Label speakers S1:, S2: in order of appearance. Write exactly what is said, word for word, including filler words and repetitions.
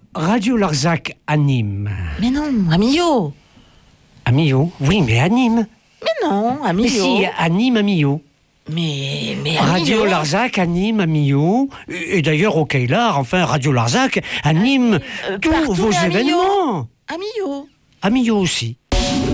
S1: Radio Larzac anime.
S2: Mais non, à Millau.
S1: À Millau? Oui, mais anime.
S2: Mais non, à
S1: Mais
S2: Millau.
S1: si, anime à Millau.
S2: Mais, mais à
S1: Radio
S2: Millau.
S1: Larzac anime à Millau. Et et d'ailleurs, au Kailar, enfin, Radio Larzac anime
S2: Euh,
S1: tous
S2: partout,
S1: vos
S2: mais à Millau.
S1: événements.
S2: À Millau.
S1: À Millau aussi.